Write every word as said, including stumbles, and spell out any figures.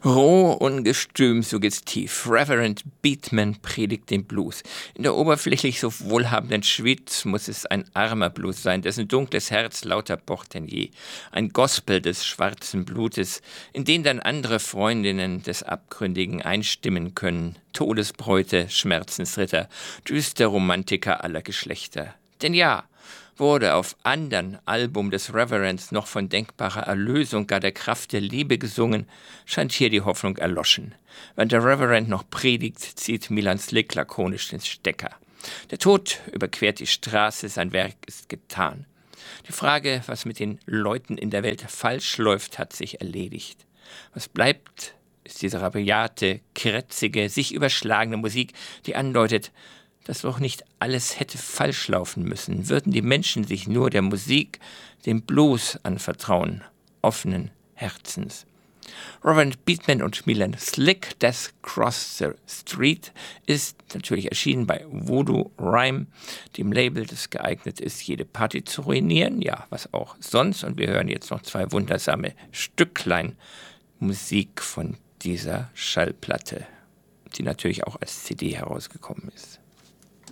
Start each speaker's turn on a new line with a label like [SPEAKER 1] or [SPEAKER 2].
[SPEAKER 1] Roh, ungestüm, suggestiv. Reverend Beatman predigt den Blues. In der oberflächlich so wohlhabenden Schwyz muss es ein armer Blues sein, dessen dunkles Herz lauter pocht denn je. Ein Gospel des schwarzen Blutes, in den dann andere Freundinnen des Abgründigen einstimmen können. Todesbräute, Schmerzensritter, düster Romantiker aller Geschlechter. Denn ja, wurde auf andern Album des Reverends noch von denkbarer Erlösung, gar der Kraft der Liebe gesungen, scheint hier die Hoffnung erloschen. Wenn der Reverend noch predigt, zieht Milan Slick lakonisch den Stecker. Der Tod überquert die Straße, sein Werk ist getan. Die Frage, was mit den Leuten in der Welt falsch läuft, hat sich erledigt. Was bleibt, ist diese rabiate, kratzige, sich überschlagene Musik, die andeutet, dass doch nicht alles hätte falsch laufen müssen, würden die Menschen sich nur der Musik, dem Blues anvertrauen, offenen Herzens. Reverend Beatman und Milan Slick, Death Cross the Street, ist natürlich erschienen bei Voodoo Rhyme, dem Label, das geeignet ist, jede Party zu ruinieren, ja, was auch sonst. Und wir hören jetzt noch zwei wundersame Stücklein Musik von dieser Schallplatte, die natürlich auch als C D herausgekommen ist.